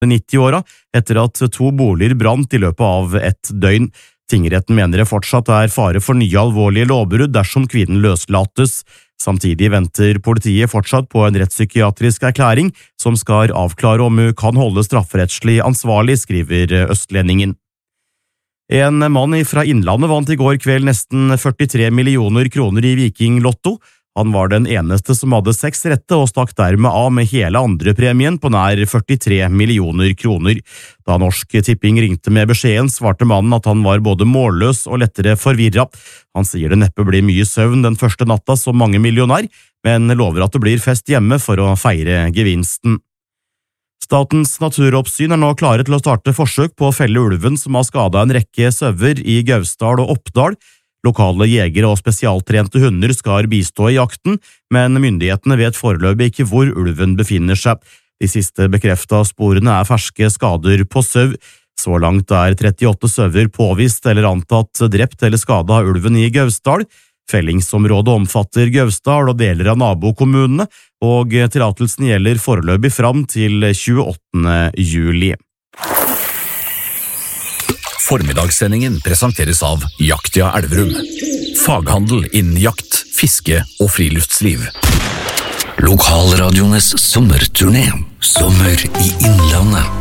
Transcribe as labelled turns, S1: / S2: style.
S1: 90-åra etter at 2 boliger brant i løpet av et døgn. Tingretten mener det fortsatt fare for nye alvorlige lovbrudd dersom kvinnen løslates. Samtidig venter politiet fortsatt på en rettspsykiatrisk erklæring som skal avklare om hun kan holde strafferettslig ansvarlig, skriver Østlendingen. En mann fra Innlandet vant i går kveld nesten 43 millioner kroner i Viking Lotto. Han var den eneste som hadde 6 rette og stakk dermed av med hele andrepremien på nær 43 millioner kroner. Da Norsk Tipping ringte med beskjeden, svarte mannen at han var både målløs og lettere forvirret. Han sier det neppe blir mye søvn den første natta som mange millionær, men lover at det blir fest hjemme for å feire gevinsten. Statens naturoppsyn nå klare til å starte forsøk på å felle ulven som har skadet en rekke sauer i Gausdal og Oppdal. Lokale jegere og spesialtrente hunder skal bistå i jakten, men myndighetene vet foreløpig ikke hvor ulven befinner seg. De siste bekreftet sporene ferske skader på sau. Så langt 38 sauer påvist eller antatt drept eller skadet av ulven i Gausdal. Fellingsområdet omfatter Gausdal og deler av nabokommunene, og tillatelsen gjelder foreløpig fram til 28. juli.
S2: Formiddagssendingen presenteres av Jaktia Elverum. Faghandel innen jakt, fiske og friluftsliv. Lokalradiones sommerturné. Sommer i Innlandet.